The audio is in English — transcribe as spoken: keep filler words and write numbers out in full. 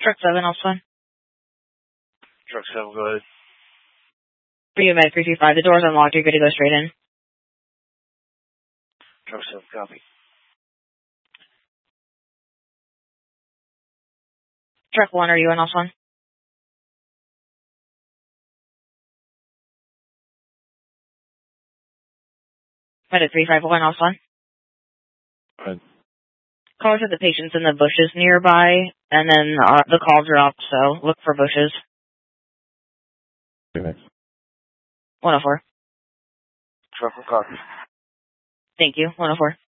Truck seven, Alpha one. Truck seven, go ahead. For you, Med three two five, the door's unlocked. You're good to go straight in. Truck seven, copy. Truck one, are you in, Alpha one? Med three five one, Alpha one. Go ahead. Call to the patients in the bushes nearby, and then uh, the call dropped, so look for bushes. Okay. one oh four. Truck one, copy. Thank you, one oh four.